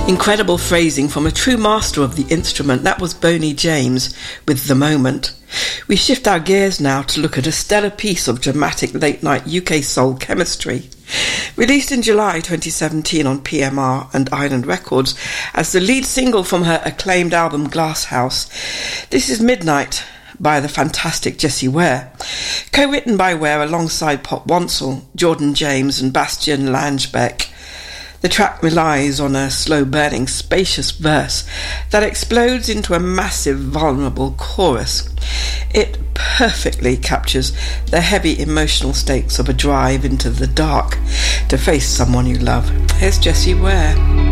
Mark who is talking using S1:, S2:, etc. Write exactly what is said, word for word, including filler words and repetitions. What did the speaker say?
S1: Incredible phrasing from a true master of the instrument. That was Boney James with The Moment. We shift our gears now to look at a stellar piece of dramatic late-night U K soul chemistry. Released in July twenty seventeen on P M R and Island Records as the lead single from her acclaimed album Glasshouse, this is Midnight by the fantastic Jessie Ware. Co-written by Ware alongside Pop Wansel, Jordan James and Bastian Langebeck. The track relies on a slow-burning, spacious verse that explodes into a massive, vulnerable chorus. It perfectly captures the heavy emotional stakes of a drive into the dark to face someone you love. Here's Jessie Ware.